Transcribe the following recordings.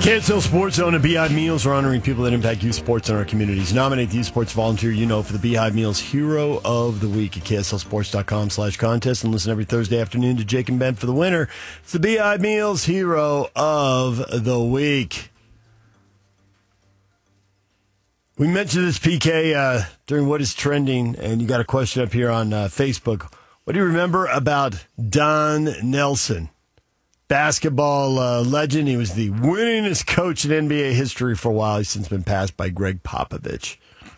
KSL Sports Zone and Beehive Meals are honoring people that impact youth sports in our communities. Nominate the youth sports volunteer you know for the Beehive Meals Hero of the Week at KSLSports.com/contest and listen every Thursday afternoon to Jake and Ben for the winner. It's the Beehive Meals Hero of the Week. We mentioned this, PK, during What is Trending, and you got a question up here on Facebook. What do you remember about Don Nelson? Basketball legend. He was the winningest coach in NBA history for a while. He's since been passed by Greg Popovich.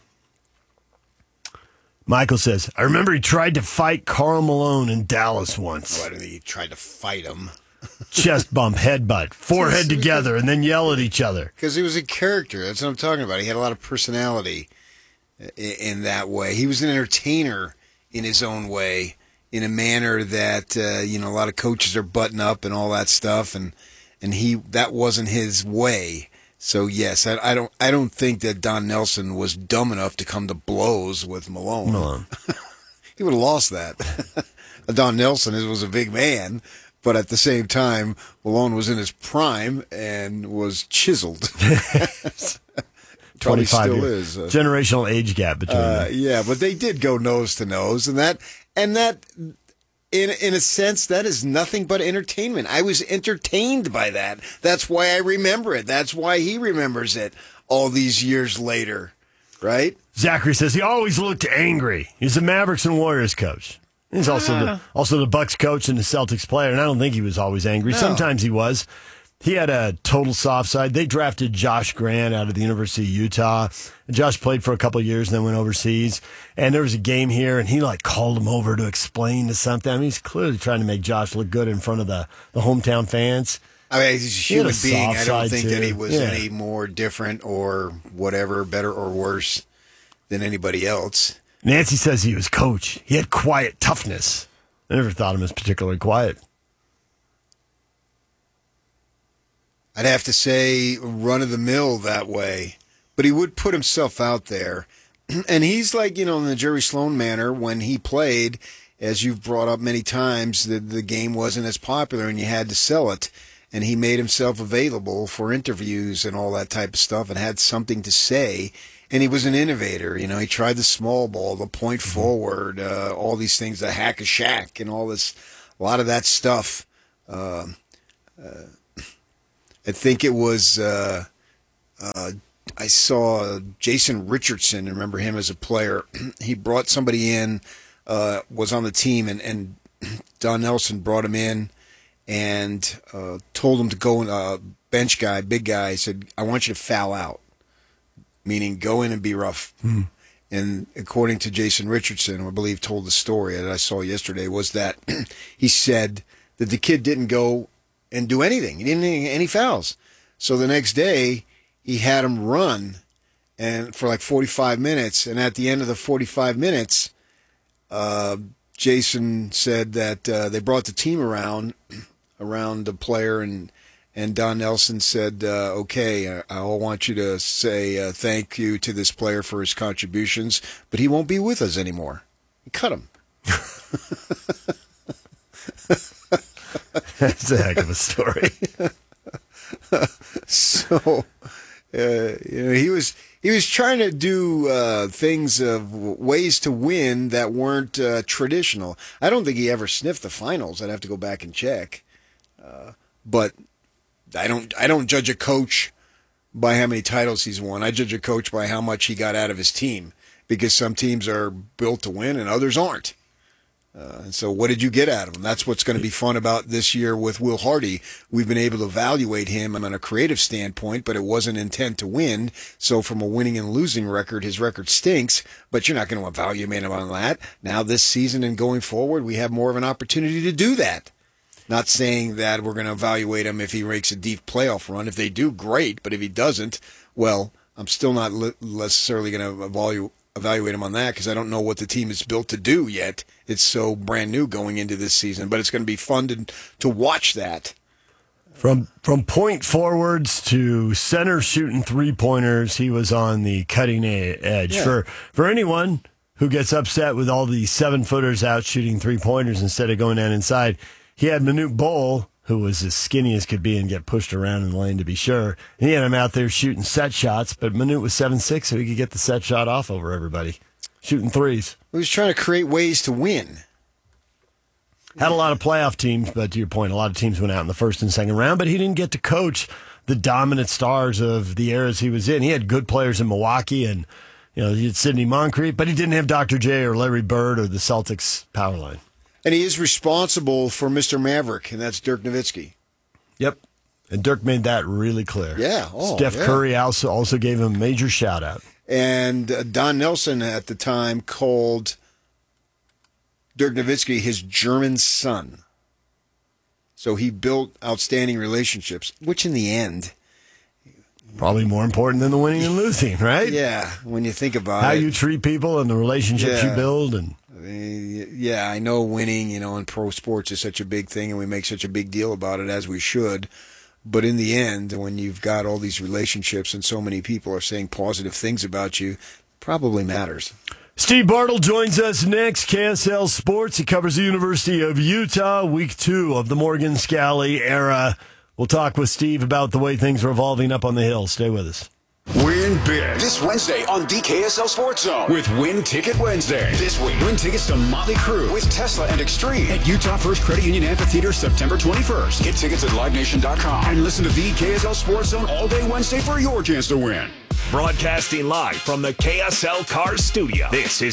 Michael says, I remember he tried to fight Karl Malone in Dallas once. Why did he try to fight him? Chest bump, headbutt, forehead together, and then yell at each other. Because he was a character. That's what I'm talking about. He had a lot of personality in that way. He was an entertainer in his own way, in a manner that, a lot of coaches are button up and all that stuff, and that wasn't his way. So yes, I don't think that Don Nelson was dumb enough to come to blows with Malone. He would have lost that. Don Nelson was a big man, but at the same time, Malone was in his prime and was chiseled. 25 still years. is. Generational age gap between them. Yeah, but they did go nose to nose, and that in a sense, that is nothing but entertainment. I was entertained by that. That's why I remember it. That's why he remembers it all these years later, right? Zachary says he always looked angry. He's the Mavericks and Warriors coach. He's also the Bucks coach and the Celtics player, and I don't think he was always angry. No. Sometimes he was. He had a total soft side. They drafted Josh Grant out of the University of Utah. Josh played for a couple of years and then went overseas. And there was a game here, and he called him over to explain to something. I mean, he's clearly trying to make Josh look good in front of the hometown fans. I mean, he's a human being. I don't think that he was any more different or whatever, better or worse than anybody else. Nancy says he was coach. He had quiet toughness. I never thought him as particularly quiet. I'd have to say run-of-the-mill that way. But he would put himself out there. And he's like, in the Jerry Sloan manner, when he played, as you've brought up many times, the game wasn't as popular and you had to sell it. And he made himself available for interviews and all that type of stuff and had something to say. And he was an innovator. He tried the small ball, the point forward, all these things, the hack a shack and all this, a lot of that stuff. I think it was, I saw Jason Richardson, remember him as a player. He brought somebody in, was on the team, and Don Nelson brought him in and told him to go, bench guy, big guy, said, I want you to foul out, meaning go in and be rough. Mm-hmm. And according to Jason Richardson, who I believe told the story that I saw yesterday, was that he said that the kid didn't go and do anything. He didn't do any fouls. So the next day, he had him run and for 45 minutes. And at the end of the 45 minutes, Jason said that they brought the team around the player, and Don Nelson said, okay, I want you to say thank you to this player for his contributions, but he won't be with us anymore. He cut him. That's a heck of a story. So, he was trying to do things of ways to win that weren't traditional. I don't think he ever sniffed the finals. I'd have to go back and check. But I don't judge a coach by how many titles he's won. I judge a coach by how much he got out of his team, because some teams are built to win and others aren't. And so what did you get out of him? That's what's going to be fun about this year with Will Hardy. We've been able to evaluate him on a creative standpoint, but it wasn't intent to win. So from a winning and losing record, his record stinks, but you're not going to evaluate him on that. Now this season and going forward, we have more of an opportunity to do that. Not saying that we're going to evaluate him if he makes a deep playoff run. If they do, great. But if he doesn't, well, I'm still not necessarily going to evaluate him on that, because I don't know what the team is built to do yet. It's so brand new going into this season, but it's going to be fun to watch that. From point forwards to center shooting three-pointers, he was on the cutting edge. Yeah. For anyone who gets upset with all the 7-footers out shooting three-pointers instead of going down inside, he had Manute Bol, who was as skinny as could be and get pushed around in the lane to be sure. He had him out there shooting set shots, but Manute was 7'6", so he could get the set shot off over everybody. Shooting threes. He was trying to create ways to win. Had a lot of playoff teams, but to your point, a lot of teams went out in the first and second round, but he didn't get to coach the dominant stars of the eras he was in. He had good players in Milwaukee, and he had Sidney Moncrief, but he didn't have Dr. J or Larry Bird or the Celtics power line. And he is responsible for Mr. Maverick, and that's Dirk Nowitzki. Yep. And Dirk made that really clear. Yeah. Steph Curry also gave him a major shout-out. And Don Nelson at the time called Dirk Nowitzki his German son. So he built outstanding relationships, which in the end... Probably more important than the winning and losing, right? Yeah, when you think about how it. How you treat people and the relationships you build. And yeah, I know winning, in pro sports is such a big thing, and we make such a big deal about it, as we should. But in the end, when you've got all these relationships and so many people are saying positive things about you, probably matters. Steve Bartle joins us next. KSL Sports. He covers the University of Utah, week 2 of the Morgan Scalley era. We'll talk with Steve about the way things are evolving up on the hill. Stay with us. Win big this Wednesday on the KSL Sports Zone with Win Ticket Wednesday. This week, win tickets to Motley Crue with Tesla and Extreme at Utah First Credit Union Amphitheater September 21st. Get tickets at LiveNation.com and listen to the KSL Sports Zone all day Wednesday for your chance to win. Broadcasting live from the KSL Cars Studio. This is